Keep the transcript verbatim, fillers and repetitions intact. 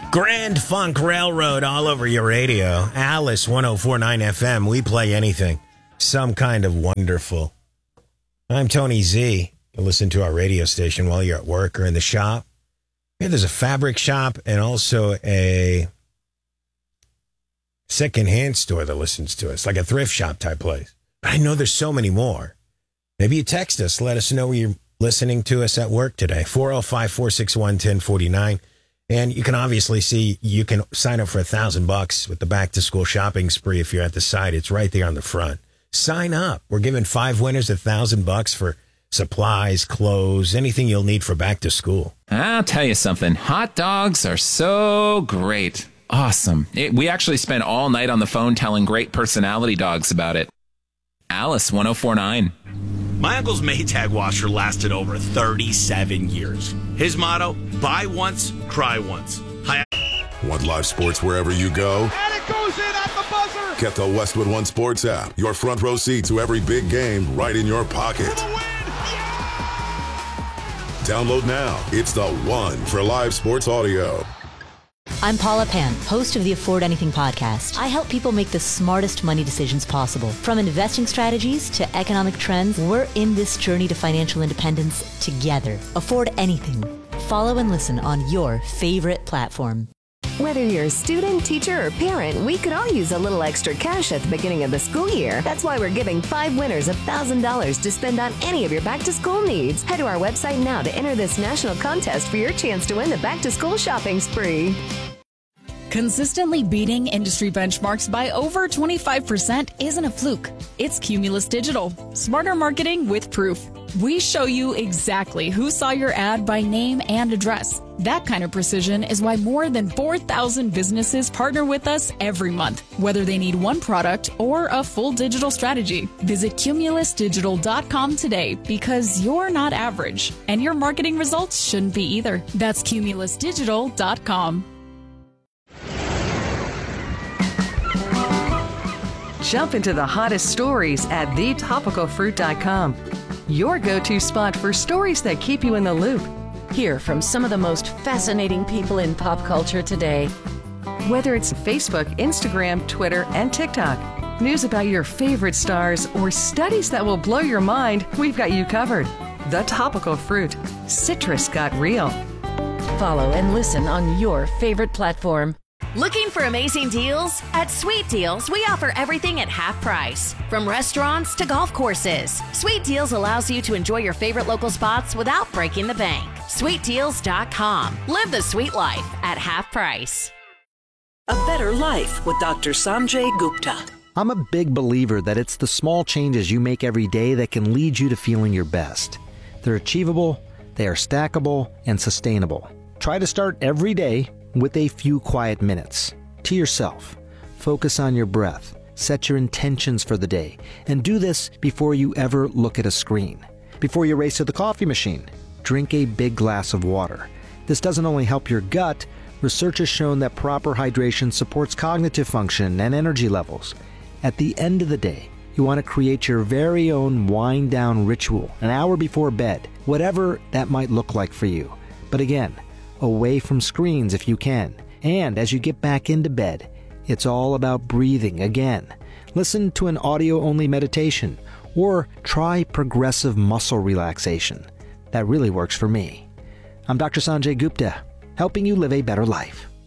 Grand Funk Railroad all over your radio. Alice one oh four point nine F M. We play anything. Some kind of wonderful. I'm Tony Z. You listen to our radio station while you're at work or in the shop. Yeah, there's a fabric shop and also a secondhand store that listens to us, like a thrift shop type place. But I know there's so many more. Maybe you text us. Let us know where you're listening to us at work today. four oh five, four six one, one oh four nine. And you can obviously see you can sign up for a thousand bucks with the back to school shopping spree if you're at the site. It's right there on the front. Sign up. We're giving five winners a thousand bucks for supplies, clothes, anything you'll need for back to school. I'll tell you something. Hot dogs are so great. Awesome. It, we actually spent all night on the phone telling great personality dogs about it. Alice one oh four point nine. My uncle's Maytag washer lasted over thirty-seven years. His motto, buy once, cry once. Hi- Want live sports wherever you go? And it goes in at the buzzer! Get the Westwood One Sports app. Your front row seat to every big game right in your pocket. For the win! Yeah! Download now. It's the one for live sports audio. I'm Paula Pan, host of the Afford Anything podcast. I help people make the smartest money decisions possible. From investing strategies to economic trends, we're in this journey to financial independence together. Afford Anything. Follow and listen on your favorite platform. Whether you're a student, teacher, or parent, we could all use a little extra cash at the beginning of the school year. That's why we're giving five winners one thousand dollars to spend on any of your back-to-school needs. Head to our website now to enter this national contest for your chance to win the back-to-school shopping spree. Consistently beating industry benchmarks by over twenty-five percent isn't a fluke. It's Cumulus Digital. Smarter marketing with proof. We show you exactly who saw your ad by name and address. That kind of precision is why more than four thousand businesses partner with us every month, whether they need one product or a full digital strategy. Visit cumulus digital dot com today because you're not average, and your marketing results shouldn't be either. That's cumulus digital dot com. Jump into the hottest stories at the topical fruit dot com. Your go-to spot for stories that keep you in the loop. Hear from some of the most fascinating people in pop culture today. Whether it's Facebook, Instagram, Twitter, and TikTok, news about your favorite stars, or studies that will blow your mind, we've got you covered. The Topical Fruit. Citrus got real. Follow and listen on your favorite platform. Looking for amazing deals? At Sweet Deals, we offer everything at half price. From restaurants to golf courses, Sweet Deals allows you to enjoy your favorite local spots without breaking the bank. sweet deals dot com. Live the sweet life at half price. A better life with Doctor Sanjay Gupta. I'm a big believer that it's the small changes you make every day that can lead you to feeling your best. They're achievable, they are stackable, and sustainable. Try to start every day with a few quiet minutes to yourself. Focus on your breath, set your intentions for the day, and do this before you ever look at a screen. Before you race to the coffee machine, drink a big glass of water. This doesn't only help your gut, research has shown that proper hydration supports cognitive function and energy levels. At the end of the day, you want to create your very own wind down ritual an hour before bed, whatever that might look like for you. But again, away from screens if you can. And as you get back into bed, it's all about breathing again. Listen to an audio-only meditation or try progressive muscle relaxation. That really works for me. I'm Doctor Sanjay Gupta, helping you live a better life.